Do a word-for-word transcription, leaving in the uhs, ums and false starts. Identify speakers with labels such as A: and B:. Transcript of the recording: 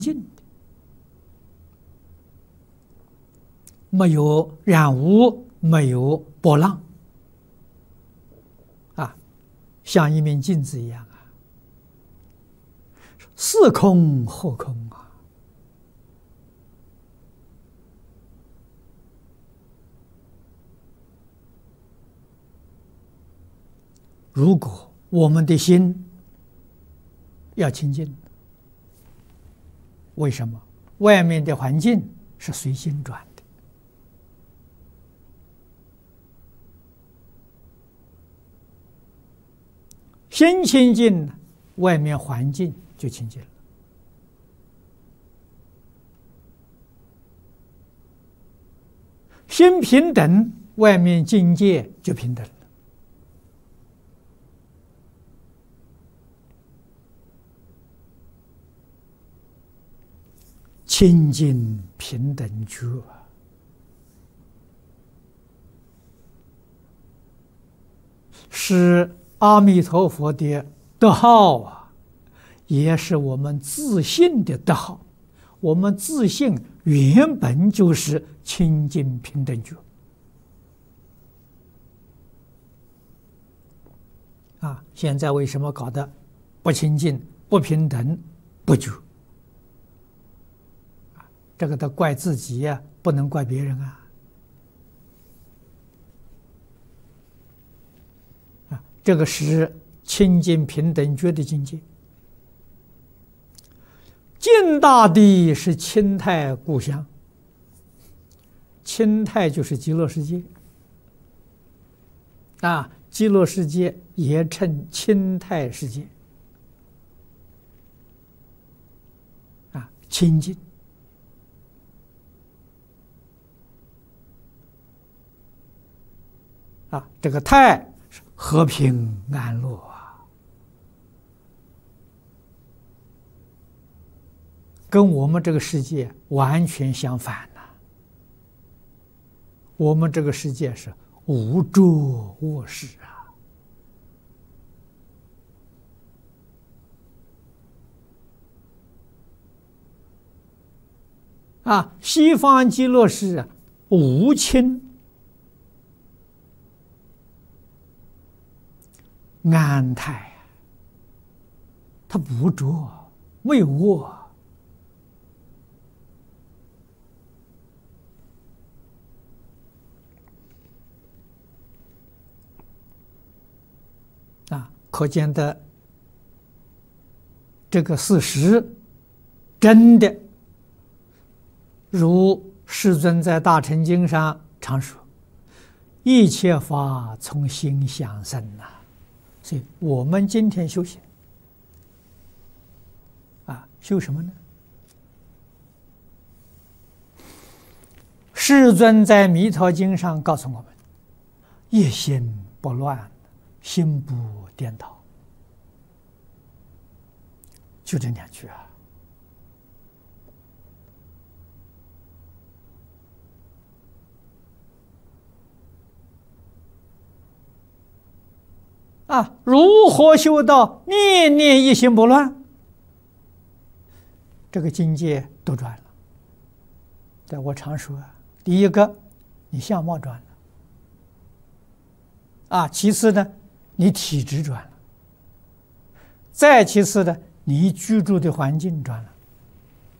A: 净的，没有染污，没有波浪，啊，像一面镜子一样啊，似空或空啊。如果我们的心要清净，为什么？外面的环境是随心转的，心清净，外面环境就清净了。心平等，外面境界就平等了。清净平等觉，是阿弥陀佛的德号啊，也是我们自信的德号。我们自信原本就是清净平等觉啊，现在为什么搞得不清净、不平等、不觉？这个都怪自己呀、啊，不能怪别人啊！啊，这个是清净平等觉的境界。净大地是清泰故乡，清泰就是极乐世界啊，极乐世界也称清泰世界啊，清净。啊，这个泰是和平安乐啊，跟我们这个世界完全相反呐、啊。我们这个世界是无着卧室啊，啊，西方极乐世啊，无亲。安泰，它不着，没有卧啊，可见的这个事实，真的如世尊在大乘经上常说：“一切法从心想生呐。”所以我们今天修行啊，修什么呢？世尊在《弥陀经》上告诉我们：一心不乱，心不颠倒，就这两句啊。啊，如何修到念念一心不乱？这个境界都转了。对，我常说啊，第一个，你相貌转了；啊，其次呢，你体质转了；再其次呢，你居住的环境转了。